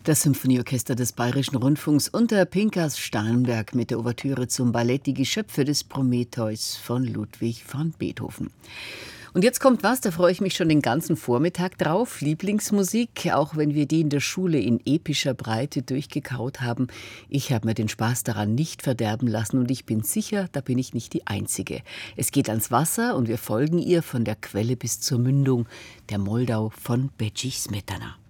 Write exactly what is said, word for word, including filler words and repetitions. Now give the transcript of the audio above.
Das Symphonieorchester des Bayerischen Rundfunks unter Pinkas Starnberg mit der Ouvertüre zum Ballett Die Geschöpfe des Prometheus von Ludwig van Beethoven. Und jetzt kommt was, da freue ich mich schon den ganzen Vormittag drauf. Lieblingsmusik, auch wenn wir die in der Schule in epischer Breite durchgekaut haben. Ich habe mir den Spaß daran nicht verderben lassen und ich bin sicher, da bin ich nicht die Einzige. Es geht ans Wasser und wir folgen ihr von der Quelle bis zur Mündung, der Moldau von Bedřich Smetana.